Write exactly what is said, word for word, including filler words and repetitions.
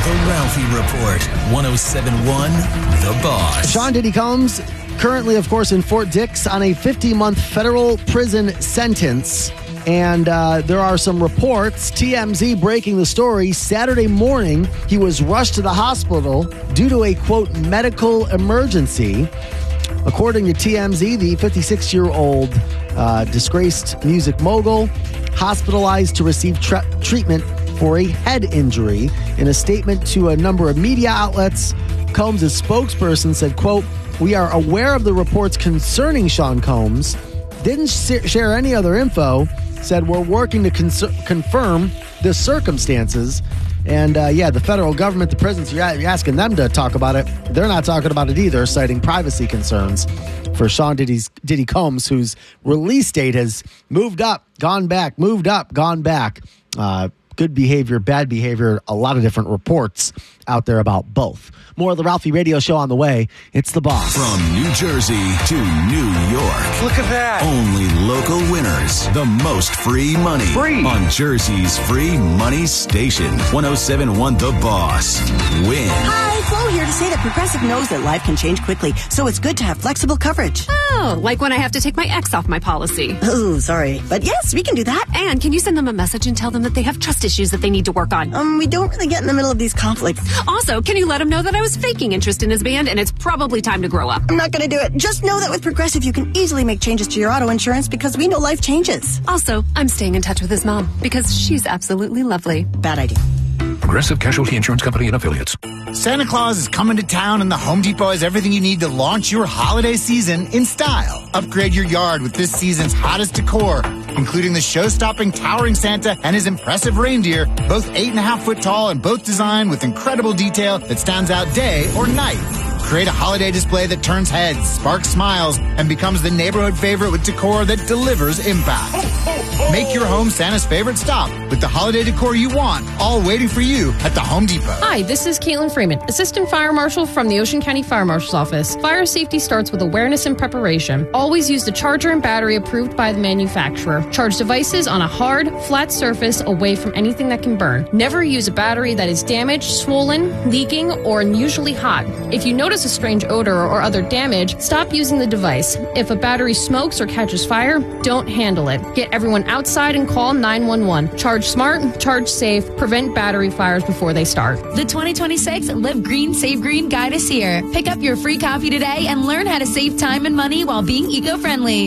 The Ralphie Report, one oh seven point one The Boss. Sean Diddy Combs, currently, of course, in Fort Dix on a fifty-month federal prison sentence. And uh, there are some reports, T M Z breaking the story. Saturday morning, he was rushed to the hospital due to a, quote, medical emergency. According to T M Z, the fifty-six-year-old uh, disgraced music mogul hospitalized to receive tra- treatment for a head injury. In a statement to a number of media outlets, Combs' spokesperson said, quote, "We are aware of the reports concerning Sean Combs. Didn't sh- share any other info. Said we're working to cons- confirm the circumstances." And, uh, yeah, the federal government, the prisons, you're, you're asking them to talk about it. They're not talking about it either, citing privacy concerns for Sean Diddy's, Diddy Combs, whose release date has moved up, gone back, moved up, gone back. Uh, good behavior, bad behavior, a lot of different reports out there about both. More of the Ralphie Radio Show on the way. It's The Boss. From New Jersey to New York. Look at that. Only local winners. The most free money. Free. On Jersey's free money station. one oh seven point one The Boss. Win. Hi, Flo here to say that Progressive knows that life can change quickly, so it's good to have flexible coverage. Oh, like when I have to take my ex off my policy. Oh, sorry. But yes, we can do that. And can you send them a message and tell them that they have trust issues that they need to work on? Um, we don't really get in the middle of these conflicts. Also, can you let him know that I was faking interest in his band and it's probably time to grow up? I'm not going to do it. Just know that with Progressive, you can easily make changes to your auto insurance because we know life changes. Also, I'm staying in touch with his mom because she's absolutely lovely. Bad idea. Progressive Casualty Insurance Company and Affiliates. Santa Claus is coming to town and the Home Depot has everything you need to launch your holiday season in style. Upgrade your yard with this season's hottest decor, including the show-stopping towering Santa and his impressive reindeer, both eight and a half foot tall and both designed with incredible detail that stands out day or night. Create a holiday display that turns heads, sparks smiles, and becomes the neighborhood favorite with decor that delivers impact. Make your home Santa's favorite stop with the holiday decor you want, all waiting for you at the Home Depot. Hi, this is Caitlin Freeman, Assistant Fire Marshal from the Ocean County Fire Marshal's Office. Fire safety starts with awareness and preparation. Always use the charger and battery approved by the manufacturer. Charge devices on a hard, flat surface away from anything that can burn. Never use a battery that is damaged, swollen, leaking, or unusually hot. If you notice a strange odor or other damage, stop using the device. If a battery smokes or catches fire, don't handle it. Get everyone outside and call nine one one. Charge smart, charge safe, prevent battery fires before they start. The twenty twenty-six Live Green, Save Green Guide is here. Pick up your free copy today and learn how to save time and money while being eco-friendly.